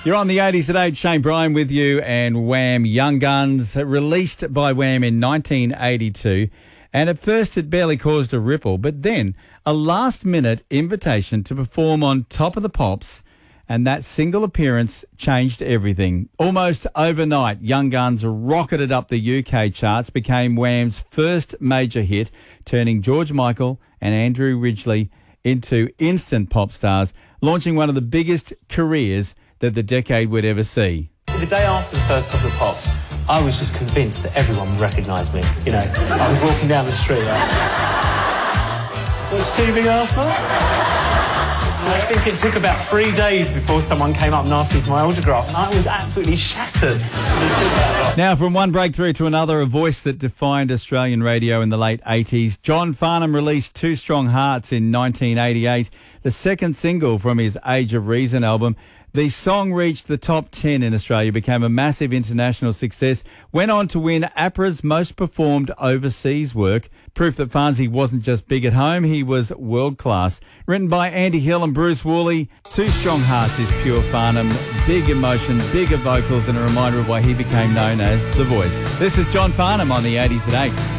You're on the 80s at 8. Shane Bryan with you, and Wham! Young Guns, released by Wham! In 1982. And at first it barely caused a ripple, but then a last-minute invitation to perform on Top of the Pops, and that single appearance changed everything. Almost overnight, Young Guns rocketed up the UK charts, became Wham's first major hit, turning George Michael and Andrew Ridgeley into instant pop stars, launching one of the biggest careers that the decade would ever see. The day after the first Top of the Pops, I was just convinced that everyone would recognise me. You know, I was walking down the street. Watched TV last night? I think it took about 3 days before someone came up and asked me for my autograph, and I was absolutely shattered. Now, from one breakthrough to another, a voice that defined Australian radio in the late 80s, John Farnham released Two Strong Hearts in 1988, the second single from his Age of Reason album. The song reached the top 10 in Australia, became a massive international success, went on to win APRA's most performed overseas work, proof that Farnsey wasn't just big at home, he was world-class. Written by Andy Hill and Bruce Woolley, Two Strong Hearts is pure Farnham, big emotion, bigger vocals, and a reminder of why he became known as The Voice. This is John Farnham on the 80s at 8.